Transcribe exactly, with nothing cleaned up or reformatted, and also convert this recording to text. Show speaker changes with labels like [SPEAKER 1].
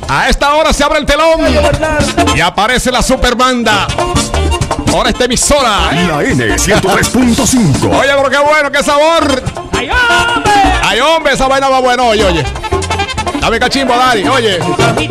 [SPEAKER 1] A esta hora se abre el telón y aparece la superbanda. Ahora esta emisora, ¿eh?
[SPEAKER 2] La N ciento tres punto cinco.
[SPEAKER 1] Oye, pero qué bueno, qué sabor.
[SPEAKER 3] ¡Ay, hombre!
[SPEAKER 1] Ay, hombre, esa vaina va bueno. Oye, oye. Dame cachimbo, Dari. Oye.